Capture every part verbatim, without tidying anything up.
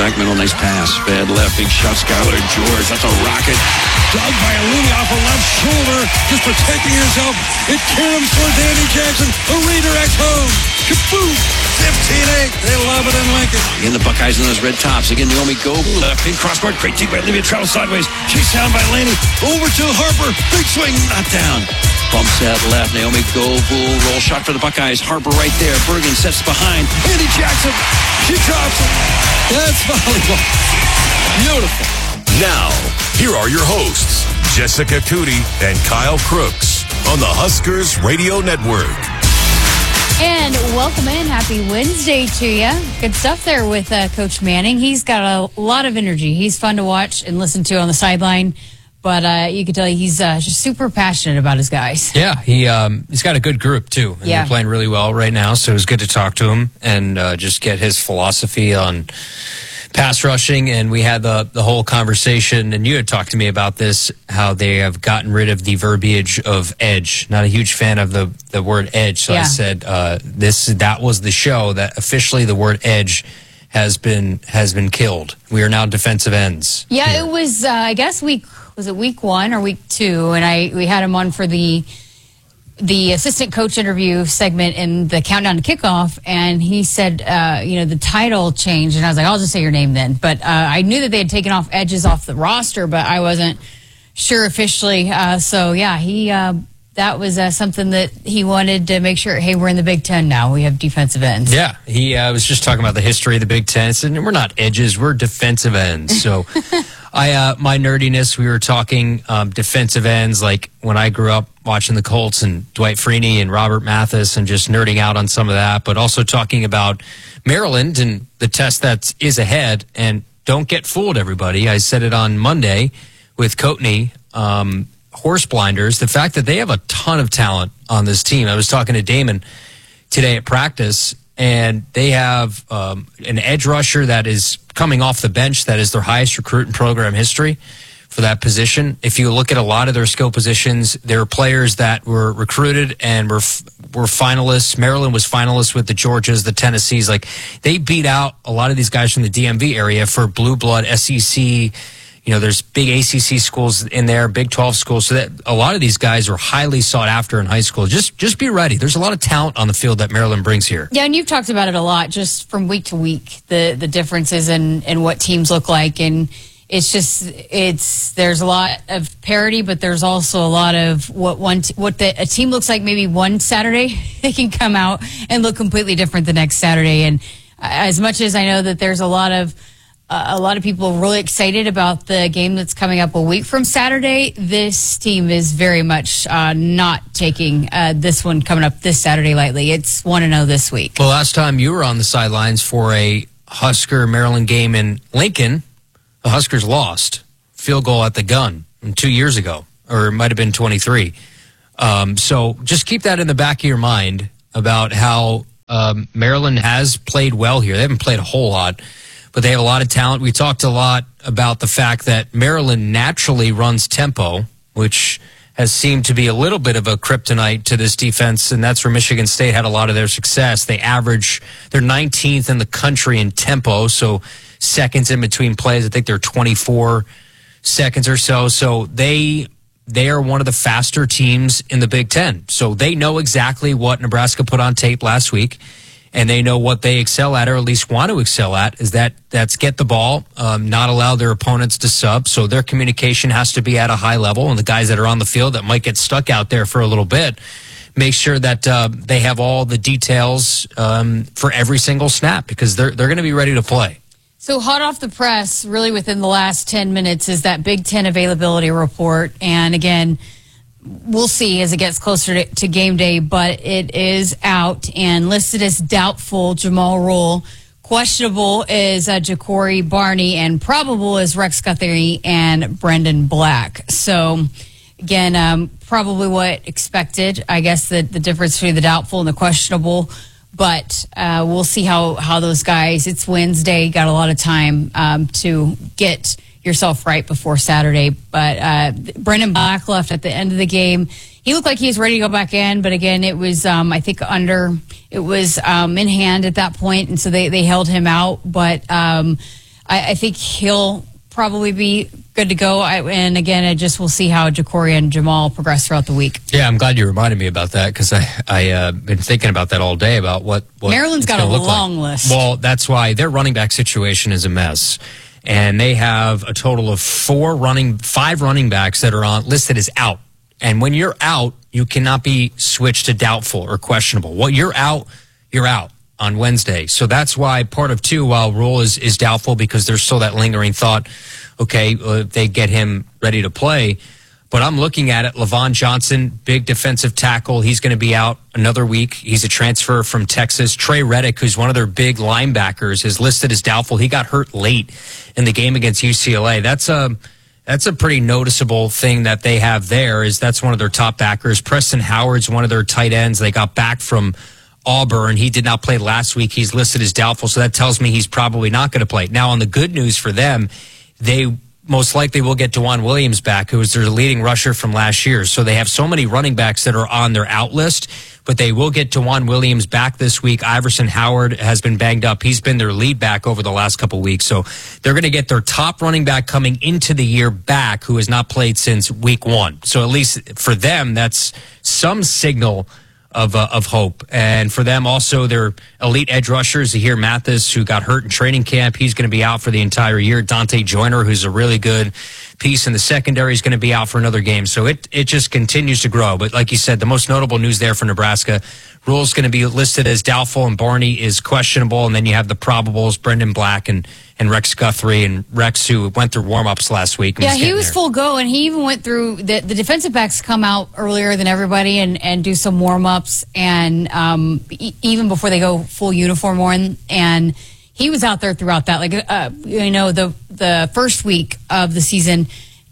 Ekman, nice pass. Fed left, big shot, Skylar George. That's a rocket. Dug by Looney off her left shoulder. Just protecting herself. It caroms for Danny Jackson. A redirects home. Kaboom! fifteen eight. They love it in Lincoln. Again, the Buckeyes in those red tops. Again, Naomi Goble. Left, big crossbar. Great deep by Olivia. Travels sideways. Chased down by Laney. Over to Harper. Big swing. Not down. Bump set left. Naomi Goble. Roll shot for the Buckeyes. Harper right there. Bergen sets behind. Andy Jackson. She drops it. That's volleyball. Beautiful. Now, here are your hosts, Jessica Cootie and Kyle Crooks on the Huskers Radio Network. And welcome in. Happy Wednesday to you. Good stuff there with uh, Coach Manning. He's got a lot of energy. He's fun to watch and listen to on the sideline. But uh, you can tell he's uh, just super passionate about his guys. Yeah, he um, he's got a good group too. And yeah. They're playing really well right now, so it was good to talk to him and uh, just get his philosophy on pass rushing. And we had the the whole conversation, and you had talked to me about this, how they have gotten rid of the verbiage of edge. Not a huge fan of the, the word edge, so yeah. I said uh, this that was the show that officially the word edge has been has been killed. We are now defensive ends. Yeah, here. it was, uh, I guess, week, was it week one or week two? And I we had him on for the the assistant coach interview segment in the countdown to kickoff, and he said, uh, you know, the title changed, and I was like, I'll just say your name then. But uh, I knew that they had taken off edges off the roster, but I wasn't sure officially. Uh, so, yeah, he uh, that was uh, something that he wanted to make sure, hey, we're in the Big Ten now. We have defensive ends. Yeah, he uh, was just talking about the history of the Big Ten. And we're not edges, we're defensive ends. So I, uh, my nerdiness, we were talking um, defensive ends, like when I grew up watching the Colts and Dwight Freeney and Robert Mathis and just nerding out on some of that, but also talking about Maryland and the test that is ahead. And don't get fooled, everybody. I said it on Monday with Coatney, um, horse blinders, the fact that they have a ton of talent on this team. I was talking to Damon today at practice, and they have um, an edge rusher that is coming off the bench that is their highest recruit in program history for that position. If you look at a lot of their skill positions, there are players that were recruited and were were finalists. Maryland was finalists with the Georgias, the Tennessees. Like, they beat out a lot of these guys from the D M V area for blue blood, S E C. You know, there's big A C C schools in there, Big twelve schools. So that a lot of these guys are highly sought after in high school. Just just be ready. There's a lot of talent on the field that Maryland brings here. Yeah, and you've talked about it a lot, just from week to week, the the differences in, in what teams look like. And it's just, it's there's a lot of parity, but there's also a lot of what one t- what the, a team looks like maybe one Saturday, they can come out and look completely different the next Saturday. And as much as I know that there's a lot of Uh, a lot of people are really excited about the game that's coming up a week from Saturday. This team is very much uh, not taking uh, this one coming up this Saturday lightly. It's one and oh this week. Well, last time you were on the sidelines for a Husker-Maryland game in Lincoln, the Huskers lost. Field goal at the gun two years ago, or it might have been twenty-three. Um, so just keep that in the back of your mind about how um, Maryland has played well here. They haven't played a whole lot, but they have a lot of talent. We talked a lot about the fact that Maryland naturally runs tempo, which has seemed to be a little bit of a kryptonite to this defense, and that's where Michigan State had a lot of their success. They average, they're nineteenth in the country in tempo, so seconds in between plays. I think they're twenty-four seconds or so. So they they are one of the faster teams in the Big Ten. So they know exactly what Nebraska put on tape last week, and they know what they excel at, or at least want to excel at, is that that's get the ball, um, not allow their opponents to sub. So their communication has to be at a high level, and the guys that are on the field that might get stuck out there for a little bit, make sure that uh, they have all the details um, for every single snap, because they're they're going to be ready to play. So hot off the press, really within the last ten minutes, is that Big Ten availability report. And again, we'll see as it gets closer to, to game day, but it is out and listed as doubtful Jamal Rule. Questionable is uh, Ja'Cory Barney, and probable is Rex Guthrie and Brendan Black. So again, um, probably what expected. I guess the, the difference between the doubtful and the questionable. But uh, we'll see how, how those guys, it's Wednesday, got a lot of time um, to get yourself right before Saturday. But uh, Brendan Black left at the end of the game. He looked like he was ready to go back in, but again, it was, um, I think, under, it was um, in hand at that point, and so they, they held him out. But um, I, I think he'll probably be good to go. I, and again, I just will see how Ja'Cory and Jamal progress throughout the week. Yeah, I'm glad you reminded me about that because I I uh, been thinking about that all day about what, what Maryland's got a long like. list. Well, that's why their running back situation is a mess, and they have a total of four running, five running backs that are on listed as out. And when you're out, you cannot be switched to doubtful or questionable. Well, you're out, you're out on Wednesday. So that's why part of two, while Rule is, is doubtful because there's still that lingering thought, okay, uh, they get him ready to play. But I'm looking at it, Levon Johnson, big defensive tackle. He's going to be out another week. He's a transfer from Texas. Trey Reddick, who's one of their big linebackers, is listed as doubtful. He got hurt late in the game against U C L A. That's a... That's a pretty noticeable thing that they have there is that's one of their top backers. Preston Howard's one of their tight ends. They got back from Auburn. He did not play last week. He's listed as doubtful, so that tells me he's probably not going to play. Now, on the good news for them, they most likely will get DeJuan Williams back, who was their leading rusher from last year. So they have so many running backs that are on their out list, but they will get DeJuan Williams back this week. Iverson Howard has been banged up. He's been their lead back over the last couple of weeks. So they're going to get their top running back coming into the year back, who has not played since week one. So at least for them, that's some signal of uh, of hope. And for them also, their elite edge rushers, Zahir Mathis, who got hurt in training camp, he's going to be out for the entire year. Dante Joyner, who's a really good piece in the secondary, is going to be out for another game. So it, it just continues to grow. But like you said, the most notable news there for Nebraska, Rule's going to be listed as doubtful and Barney is questionable. And then you have the probables, Brendan Black and, and Rex Guthrie, and Rex, who went through warm-ups last week. Yeah, he was there. full go, and he even went through the, the defensive backs come out earlier than everybody and, and do some warm-ups, and um, e- even before they go full uniform on, and he was out there throughout that. Like, uh, you know, the the first week of the season,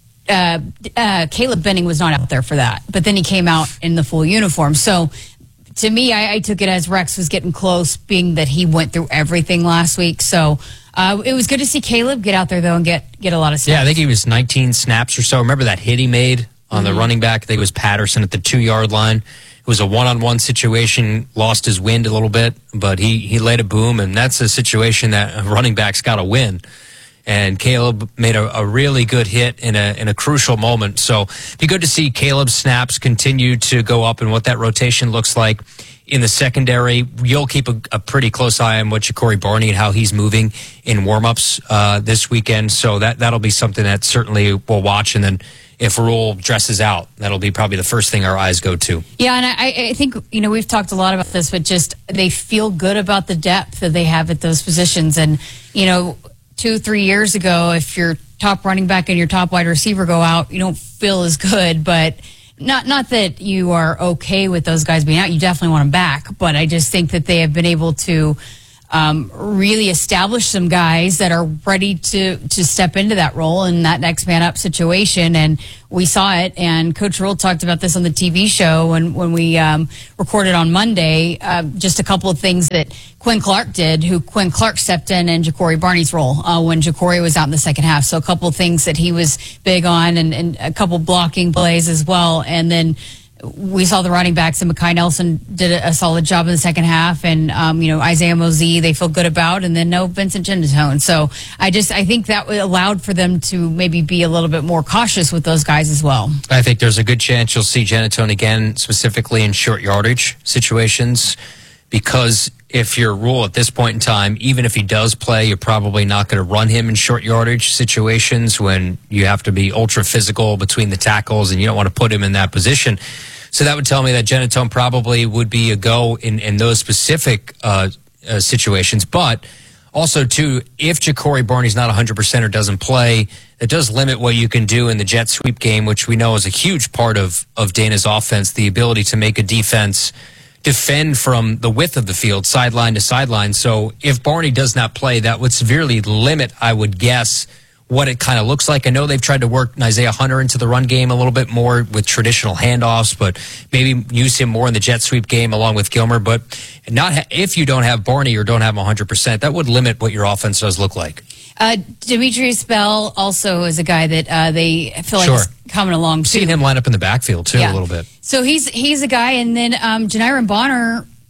uh, uh, Caleb Benning was not out there for that, but then he came out in the full uniform. So to me, I, I took it as Rex was getting close, being that he went through everything last week. So uh, it was good to see Caleb get out there, though, and get, get a lot of snaps. Yeah, I think he was nineteen snaps or so. Remember that hit he made on mm-hmm. the running back? I think it was Patterson at the two-yard line. It was a one-on-one situation, lost his wind a little bit, but he, he laid a boom, and that's a situation that a running back's got to win. And Caleb made a, a really good hit in a in a crucial moment. So it'd be good to see Caleb's snaps continue to go up and what that rotation looks like in the secondary. You'll keep a, a pretty close eye on what Ja'Cory Barney and how he's moving in warm-ups uh, this weekend. So that, that'll be something that certainly we'll watch. And then if Rule dresses out, that'll be probably the first thing our eyes go to. Yeah, and I, I think, you know, we've talked a lot about this, but just they feel good about the depth that they have at those positions. And, you know, two, three years ago, if your top running back and your top wide receiver go out, you don't feel as good. But not not that you are okay with those guys being out. You definitely want them back. But I just think that they have been able to um, really establish some guys that are ready to, to step into that role in that next man up situation. And we saw it. And Coach Rule talked about this on the T V show when, when we um, recorded on Monday. Uh, just a couple of things that Quinn Clark did, who Quinn Clark stepped in in Ja'Cory Barney's role uh, when Ja'Cory was out in the second half. So a couple of things that he was big on, and, and a couple blocking plays as well. And then we saw the running backs, and Mekhi Nelson did a, a solid job in the second half. And, um, you know, Isaiah Mosey, they feel good about, and then no Vincent Genatone. So I just, I think that allowed for them to maybe be a little bit more cautious with those guys as well. I think there's a good chance you'll see Genatone again, specifically in short yardage situations, because if your Rule at this point in time, even if he does play, you're probably not going to run him in short yardage situations when you have to be ultra physical between the tackles and you don't want to put him in that position. So that would tell me that Genatone probably would be a go in, in those specific uh, uh, situations. But also, too, if Ja'Cory Barney's not one hundred percent or doesn't play, it does limit what you can do in the jet sweep game, which we know is a huge part of, of Dana's offense, the ability to make a defense defend from the width of the field, sideline to sideline. So if Barney does not play, that would severely limit, I would guess, what it kind of looks like. I know they've tried to work Isaiah Hunter into the run game a little bit more with traditional handoffs, but maybe use him more in the jet sweep game along with Gilmer. But not ha- if you don't have Barney or don't have him one hundred percent, that would limit what your offense does look like. Uh, Demetrius Bell also is a guy that uh, they feel like Sure. is coming along too. Seeing him line up in the backfield too Yeah. a little bit. So he's he's a guy, and then um, Janiron Bonner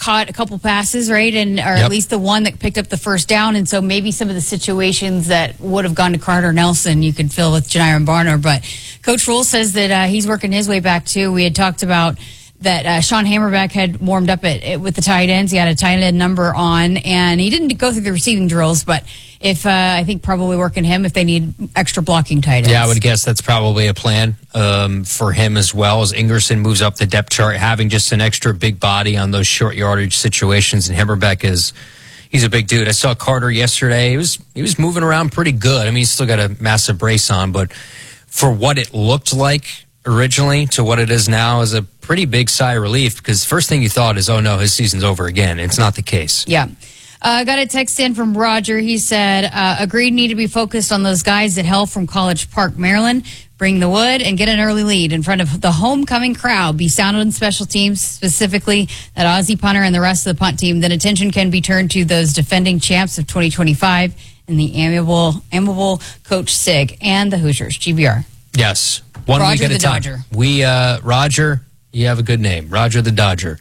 caught a couple passes, right? And or Yep. at least the one that picked up the first down. And so maybe some of the situations that would have gone to Carter Nelson, you could fill with Janiron Barner. But Coach Rule says that uh, he's working his way back too. We had talked about that uh, Sean Hammerbeck had warmed up at, at, with the tight ends. He had a tight end number on, and he didn't go through the receiving drills, but if uh, I think probably working him if they need extra blocking tight ends. Yeah, I would guess that's probably a plan um, for him as well, as Ingerson moves up the depth chart, having just an extra big body on those short yardage situations, and Hammerbeck is he's a big dude. I saw Carter yesterday. He was he was moving around pretty good. I mean, he's still got a massive brace on, but for what it looked like originally to what it is now is a pretty big sigh of relief, because first thing you thought is, oh no, his season's over again. It's not the case. Yeah. I uh, got a text in from Roger. He said, uh, agreed, need to be focused on those guys that held from College Park, Maryland. Bring the wood and get an early lead in front of the homecoming crowd. Be sound on special teams, specifically that Aussie punter and the rest of the punt team. Then attention can be turned to those defending champs of twenty twenty-five and the amiable, amiable Coach Sig and the Hoosiers. G B R. Yes. One Roger week at the a time. Dodger. We, uh, Roger, you have a good name. Roger the Dodger.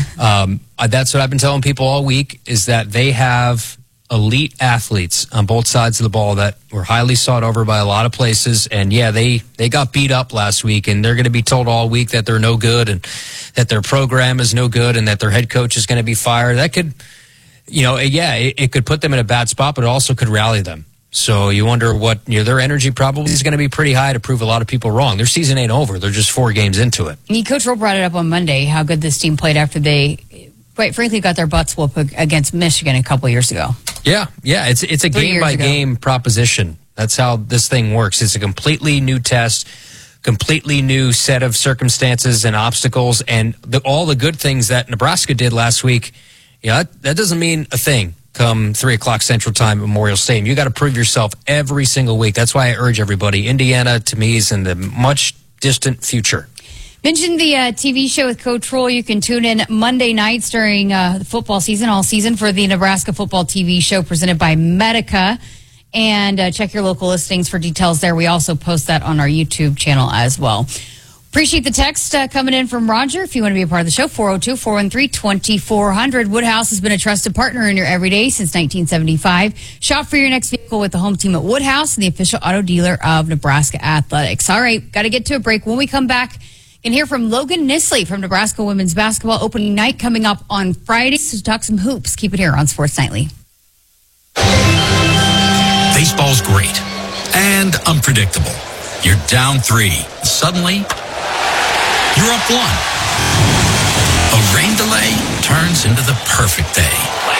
um, uh, that's what I've been telling people all week, is that they have elite athletes on both sides of the ball that were highly sought over by a lot of places. And yeah, they, they got beat up last week, and they're going to be told all week that they're no good and that their program is no good and that their head coach is going to be fired. That could, you know, yeah, it, it could put them in a bad spot, but it also could rally them. So you wonder what, you know, their energy probably is going to be pretty high to prove a lot of people wrong. Their season ain't over. They're just four games into it. And Coach Rowe brought it up on Monday, how good this team played after they, quite frankly, got their butts whooped against Michigan a couple years ago. Yeah, yeah. It's it's a Three years game-by-game proposition. That's how this thing works. It's a completely new test, completely new set of circumstances and obstacles, and the, all the good things that Nebraska did last week, you know, that, that doesn't mean a thing come three o'clock Central Time at Memorial Stadium. You got to prove yourself every single week. That's why I urge everybody, Indiana, to me, is in the much distant future. Mentioned the uh, T V show with Coach Roll. You can tune in Monday nights during uh, the football season, all season, for the Nebraska football T V show presented by Medica. And uh, check your local listings for details there. We also post that on our YouTube channel as well. Appreciate the text uh, coming in from Roger. If you want to be a part of the show, four oh two, four one three, two four zero zero. Woodhouse has been a trusted partner in your everyday since nineteen seventy-five. Shop for your next vehicle with the home team at Woodhouse, and the official auto dealer of Nebraska Athletics. All right, got to get to a break. When we come back, you can hear from Logan Nisley from Nebraska women's basketball opening night coming up on Friday. So talk some hoops. Keep it here on Sports Nightly. Baseball's great and unpredictable. You're down three. Suddenly, you're up one. A rain delay turns into the perfect day.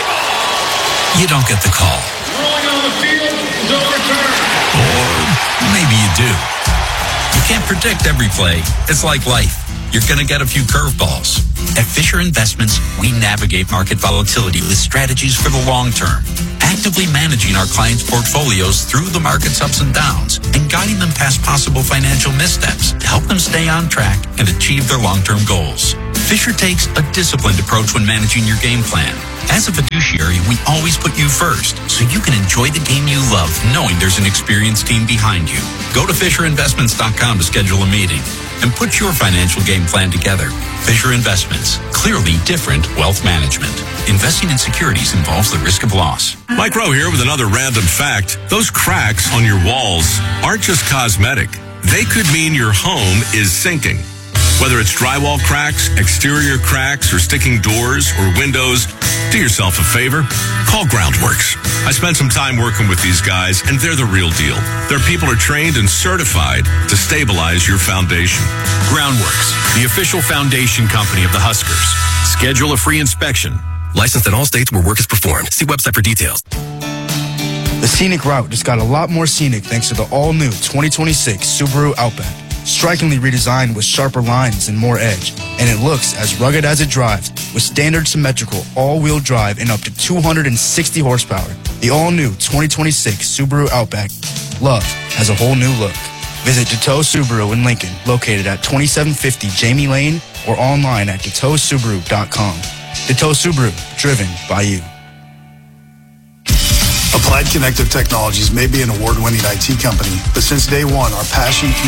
You don't get the call. Rolling on the field is overturned. Or maybe you do. You can't predict every play. It's like life. You're going to get a few curveballs. At Fisher Investments, we navigate market volatility with strategies for the long term, actively managing our clients' portfolios through the market's ups and downs and guiding them past possible financial missteps to help them stay on track and achieve their long-term goals. Fisher takes a disciplined approach when managing your game plan. As a fiduciary, we always put you first, so you can enjoy the game you love, knowing there's an experienced team behind you. Go to Fisher Investments dot com to schedule a meeting and put your financial game plan together. Fisher Investments, clearly different wealth management. Investing in securities involves the risk of loss. Mike Rowe here with another random fact. Those cracks on your walls aren't just cosmetic. They could mean your home is sinking. Whether it's drywall cracks, exterior cracks, or sticking doors or windows, do yourself a favor. Call Groundworks. I spent some time working with these guys, and they're the real deal. Their people are trained and certified to stabilize your foundation. Groundworks, the official foundation company of the Huskers. Schedule a free inspection. Licensed in all states where work is performed. See website for details. The scenic route just got a lot more scenic thanks to the all-new twenty twenty-six Subaru Outback. Strikingly redesigned with sharper lines and more edge, and it looks as rugged as it drives with standard symmetrical all-wheel drive and up to two hundred sixty horsepower. The all-new twenty twenty-six Subaru Outback. Love has a whole new look. Visit Deteau Subaru in Lincoln, located at twenty-seven fifty Jamie Lane, or online at deteau subaru dot com. Deteau Subaru, driven by you. Applied Connective Technologies may be an award-winning I T company, but since day one, our passion,